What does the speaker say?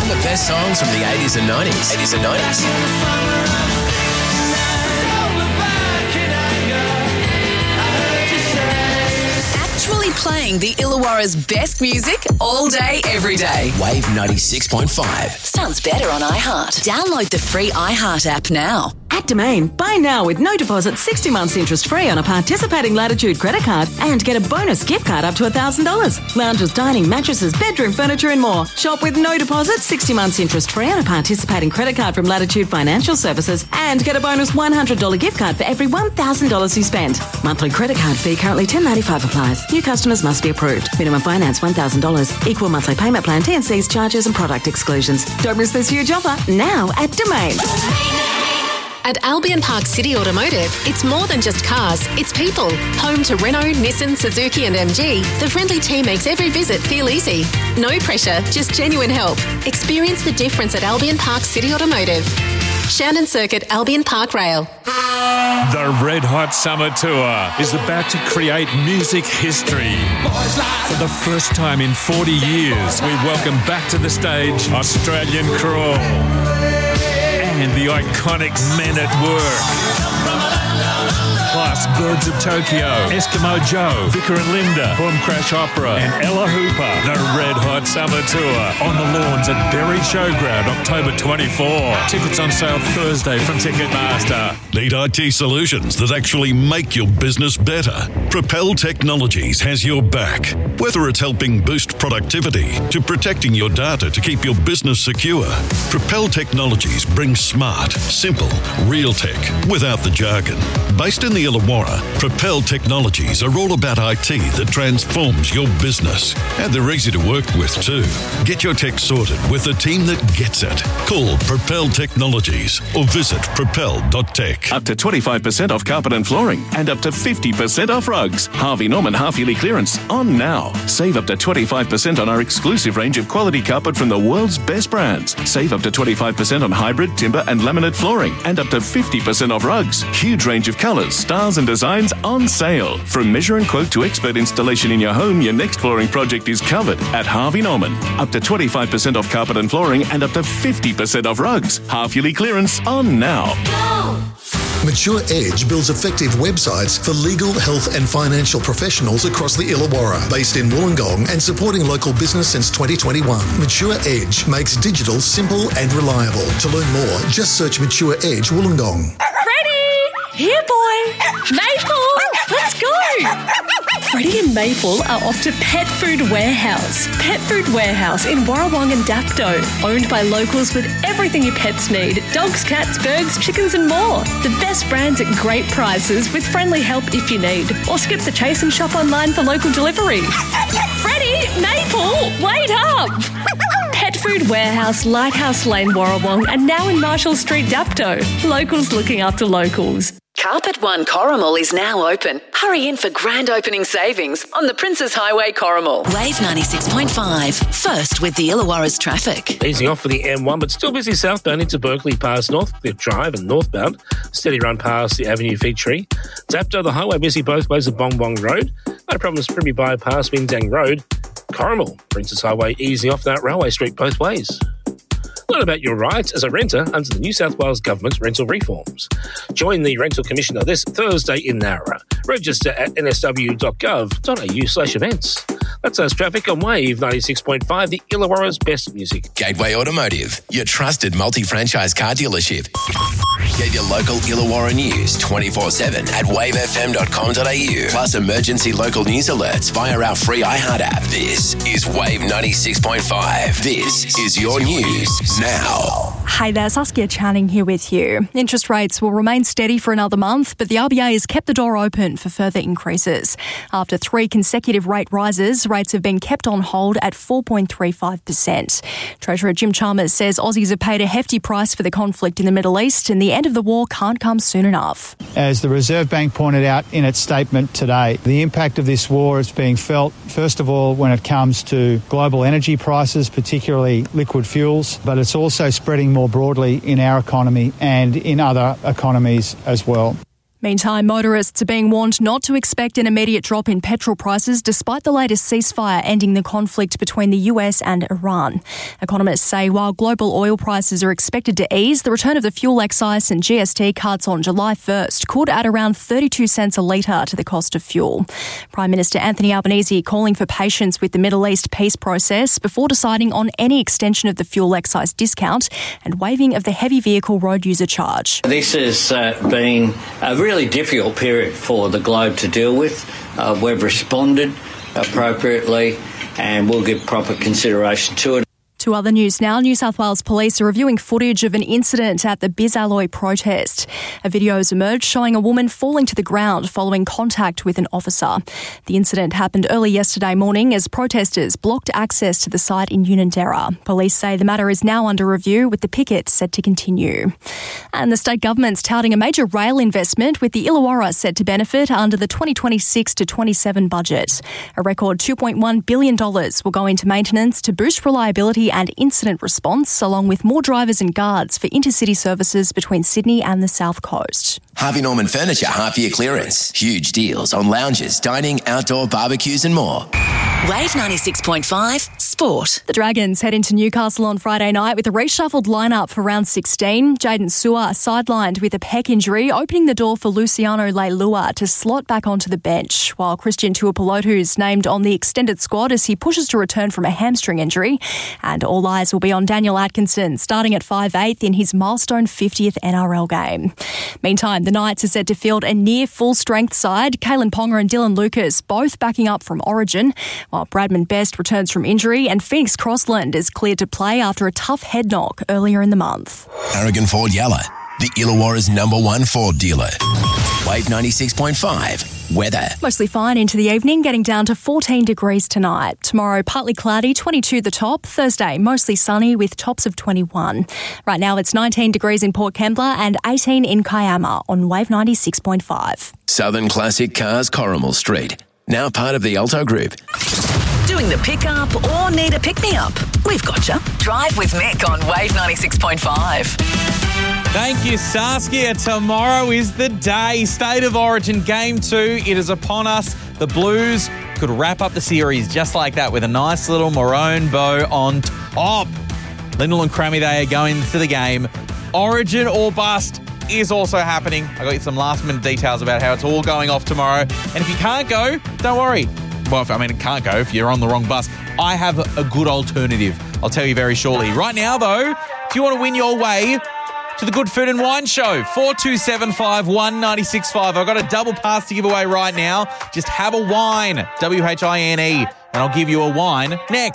the best songs from the 80s and 90s. 80s and 90s. Actually playing the Illawarra's best music all day, every day. Wave 96.5. Sounds better on iHeart. Download the free iHeart app now. At Domain, buy now with no deposit, 60 months interest free on a participating Latitude credit card and get a bonus gift card up to $1,000. Lounges, dining, mattresses, bedroom furniture and more. Shop with no deposit, 60 months interest free on a participating credit card from Latitude Financial Services and get a bonus $100 gift card for every $1,000 you spend. Monthly credit card fee currently $10.95 applies. New customers must be approved. Minimum finance $1,000. Equal monthly payment plan, T&Cs, charges and product exclusions. Don't miss this huge offer now at Domain. At Albion Park City Automotive, it's more than just cars, it's people. Home to Renault, Nissan, Suzuki and MG, the friendly team makes every visit feel easy. No pressure, just genuine help. Experience the difference at Albion Park City Automotive. Shannon Circuit, Albion Park Rail. The Red Hot Summer Tour is about to create music history. For the first time in 40 years, we welcome back to the stage Australian Crawl and the iconic Men at Work. Plus Birds of Tokyo, Eskimo Joe, Vicar and Linda, Boom Crash Opera and Ella Hooper. The Red Hot Summer Tour on the lawns at Berry Showground, October 24. Tickets on sale Thursday from Ticketmaster. Need IT solutions that actually make your business better? Propel Technologies has your back. Whether it's helping boost productivity to protecting your data to keep your business secure, Propel Technologies brings smart, simple, real tech without the jargon. Based in the Illawarra, Propel Technologies are all about IT that transforms your business. And they're easy to work with too. Get your tech sorted with a team that gets it. Call Propel Technologies or visit propel.tech. Up to 25% off carpet and flooring and up to 50% off rugs. Harvey Norman half-yearly clearance on now. Save up to 25% on our exclusive range of quality carpet from the world's best brands. Save up to 25% on hybrid, timber and laminate flooring and up to 50% off rugs. Huge range of colours, styles and designs on sale. From measure and quote to expert installation in your home, your next flooring project is covered at Harvey Norman. Up to 25% off carpet and flooring and up to 50% off rugs. Half-yearly clearance on now. Mature Edge builds effective websites for legal, health and financial professionals across the Illawarra, based in Wollongong and supporting local business since 2021. Mature Edge makes digital simple and reliable. To learn more, just search Mature Edge Wollongong. Here, boy. Maple, let's go. Freddie and Maple are off to Pet Food Warehouse. Pet Food Warehouse in Warrawong and Dapto. Owned by locals with everything your pets need. Dogs, cats, birds, chickens and more. The best brands at great prices with friendly help if you need. Or skip the chase and shop online for local delivery. Freddie, Maple, wait up. Pet Food Warehouse, Lighthouse Lane, Warrawong and now in Marshall Street, Dapto. Locals looking after locals. Carpet One Corrimal is now open. Hurry in for grand opening savings on the Princes Highway Corrimal. Wave 96.5. First with the Illawarra's traffic. Easing off for the M1, but still busy southbound into Berkeley past Northcliffe Drive and northbound. Steady run past the Avenue Fig Tree. Zapto, the highway busy both ways of Bong Bong Road. No problems, Primby bypass Windang Road. Corrimal, Princes Highway easing off that Railway Street both ways. Learn about your rights as a renter under the New South Wales Government's rental reforms. Join the Rental Commissioner this Thursday in Nowra. Register at nsw.gov.au/events. That's us traffic on Wave 96.5, the Illawarra's best music. Gateway Automotive, your trusted multi-franchise car dealership. Get your local Illawarra news 24/7 at wavefm.com.au. Plus emergency local news alerts via our free iHeart app. This is Wave 96.5. This is your news now. Hi there, Saskia Channing here with you. Interest rates will remain steady for another month, but the RBA has kept the door open for further increases. After 3 consecutive rate rises, rates have been kept on hold at 4.35%. Treasurer Jim Chalmers says Aussies have paid a hefty price for the conflict in the Middle East and the end of the war can't come soon enough. As the Reserve Bank pointed out in its statement today, the impact of this war is being felt, first of all, when it comes to global energy prices, particularly liquid fuels, but it's also spreading more broadly in our economy and in other economies as well. Meantime, motorists are being warned not to expect an immediate drop in petrol prices despite the latest ceasefire ending the conflict between the US and Iran. Economists say while global oil prices are expected to ease, the return of the fuel excise and GST cuts on July 1st could add around 32 cents a litre to the cost of fuel. Prime Minister Anthony Albanese calling for patience with the Middle East peace process before deciding on any extension of the fuel excise discount and waiving of the heavy vehicle road user charge. This has been a really difficult period for the globe to deal with. We've responded appropriately and we'll give proper consideration to it. To other news now, New South Wales Police are reviewing footage of an incident at the BizAlloy protest. A video has emerged showing a woman falling to the ground following contact with an officer. The incident happened early yesterday morning as protesters blocked access to the site in Unanderra. Police say the matter is now under review with the picket set to continue. And the state government's touting a major rail investment with the Illawarra set to benefit under the 2026 to 27 budget. A record $2.1 billion will go into maintenance to boost reliability and incident response, along with more drivers and guards for intercity services between Sydney and the South Coast. Harvey Norman Furniture half-year clearance. Huge deals on lounges, dining, outdoor barbecues and more. Wave 96.5 Sport. The Dragons head into Newcastle on Friday night with a reshuffled lineup for round 16. Jaden Sewer sidelined with a pec injury, opening the door for Luciano Leilua to slot back onto the bench, while Christian Tuipulotu's named on the extended squad as he pushes to return from a hamstring injury. And all eyes will be on Daniel Atkinson, starting at 5'8" in his milestone 50th NRL game. Meantime, the Knights are set to field a near full-strength side. Kalen Ponga and Dylan Lucas both backing up from Origin, while Bradman Best returns from injury and Phoenix Crossland is cleared to play after a tough head knock earlier in the month. Aragon Ford Yalla, the Illawarra's #1 Ford dealer. Wave 96.5 weather. Mostly fine into the evening, getting down to 14 degrees tonight. Tomorrow, partly cloudy, 22 the top. Thursday, mostly sunny with tops of 21. Right now, it's 19 degrees in Port Kembla and 18 in Kiama on Wave 96.5. Southern Classic Cars, Corrimal Street. Now part of the Alto Group. Doing the pick-up or need a pick-me-up? We've got you. Drive with Mick on Wave 96.5. Thank you, Saskia. Tomorrow is the day. State of Origin Game 2. It is upon us. The Blues could wrap up the series just like that with a nice little maroon bow on top. Lyndall and Crammy, they are going to the game. Origin or bust is also happening. I got you some last-minute details about how it's all going off tomorrow. And if you can't go, don't worry. Well, it can't go if you're on the wrong bus. I have a good alternative. I'll tell you very shortly. Right now, though, if you want to win your way to the Good Food and Wine Show, 4275 1965. I've got a double pass to give away right now. Just have a wine, WHINE, and I'll give you a wine next.